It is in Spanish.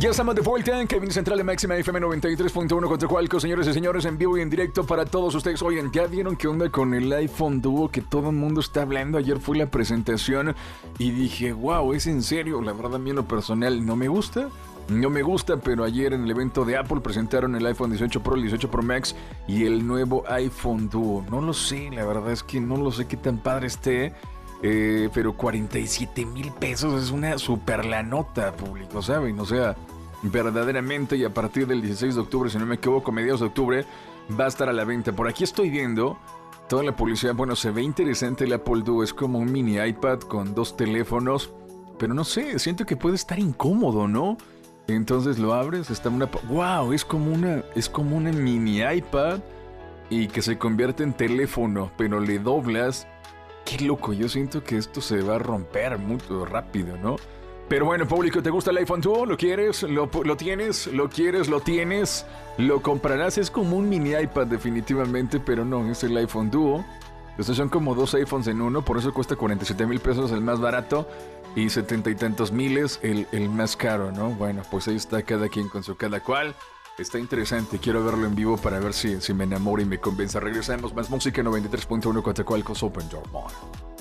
Ya estamos de vuelta en Cabina Central de Máxima FM 93.1 contra Cualco, señores y señores, en vivo y en directo para todos ustedes. Oigan, ¿ya vieron qué onda con el iPhone Duo que todo el mundo está hablando? Ayer fue la presentación y dije, wow, ¿es en serio? La verdad, a mí en lo personal no me gusta. No me gusta, pero ayer en el evento de Apple presentaron el iPhone 18 Pro, el 18 Pro Max y el nuevo iPhone Duo. No lo sé, la verdad es que no lo sé qué tan padre esté. Pero 47,000 pesos es una super la nota, público, ¿saben? O sea, verdaderamente, y a partir del 16 de octubre, si no me equivoco, mediados de octubre, va a estar a la venta. Por aquí estoy viendo toda la publicidad. Bueno, se ve interesante el Apple Duo. Es como un mini iPad con dos teléfonos, pero no sé, siento que puede estar incómodo, ¿no? Entonces lo abres, está una... ¡Wow! Es como una mini iPad y que se convierte en teléfono, pero le doblas. Qué loco, yo siento que esto se va a romper muy rápido, ¿no? Pero bueno, público, ¿te gusta el iPhone Duo? ¿Lo quieres? ¿Lo tienes? ¿Lo quieres? ¿Lo tienes? ¿Lo comprarás? Es como un mini iPad definitivamente, pero no, es el iPhone Duo. Estos son como dos iPhones en uno, por eso cuesta 47,000 pesos el más barato y 70 y tantos miles el más caro, ¿no? Bueno, pues ahí está cada quien con su cada cual. Está interesante, quiero verlo en vivo para ver si me enamora y me convence. Regresamos, más música 93.1 Coatzacoalcos Open Door Mall.